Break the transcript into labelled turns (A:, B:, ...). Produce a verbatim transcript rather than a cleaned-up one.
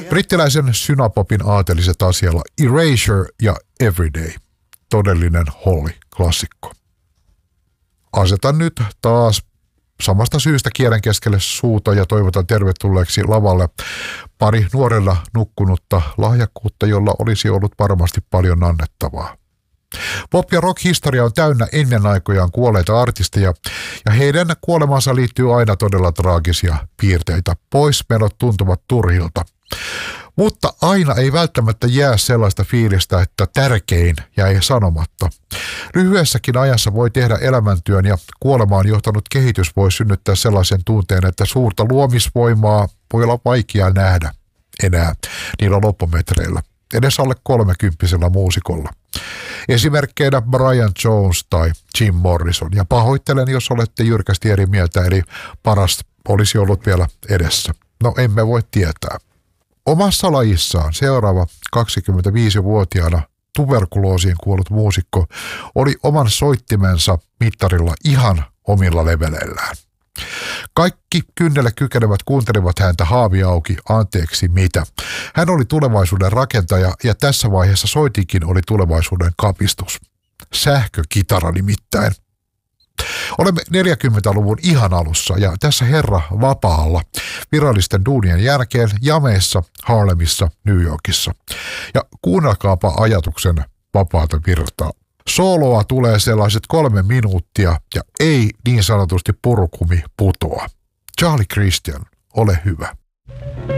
A: Brittiläisen synapopin aateliset asialla Erasure ja Everyday. Todellinen Holly-klassikko. Asetan nyt taas samasta syystä kielen keskelle suuta ja toivotan tervetulleeksi lavalle pari nuorella nukkunutta lahjakkuutta, jolla olisi ollut varmasti paljon annettavaa. Pop- ja rock-historia on täynnä ennen aikojaan kuolleita artisteja, ja heidän kuolemansa liittyy aina todella traagisia piirteitä. Poismenot tuntuvat turhilta. Mutta aina ei välttämättä jää sellaista fiilistä, että tärkein jäi sanomatta. Lyhyessäkin ajassa voi tehdä elämäntyön ja kuolemaan johtanut kehitys voi synnyttää sellaisen tunteen, että suurta luomisvoimaa voi olla vaikea nähdä enää niillä loppumetreillä. Edes alle kolmekymppisellä muusikolla. Esimerkkeinä Brian Jones tai Jim Morrison. Ja pahoittelen, jos olette jyrkästi eri mieltä, eli paras olisi ollut vielä edessä. No emme voi tietää. Omassa lajissaan seuraava kaksikymmentäviisivuotiaana tuberkuloosiin kuollut muusikko oli oman soittimensa mittarilla ihan omilla leveleillään. Kaikki kynnelle kykenevät kuuntelivat häntä haavi auki, anteeksi mitä. Hän oli tulevaisuuden rakentaja ja tässä vaiheessa soitinkin oli tulevaisuuden kapistus. Sähkökitara nimittäin. Olemme neljäkymmentäluvun ihan alussa ja tässä herra vapaalla virallisten duunien jälkeen jameessa Harlemissa, New Yorkissa. Ja kuunnelkaapa ajatuksen vapaata virtaa. Sooloa tulee sellaiset kolme minuuttia ja ei niin sanotusti purukumi putoa. Charlie Christian, ole hyvä.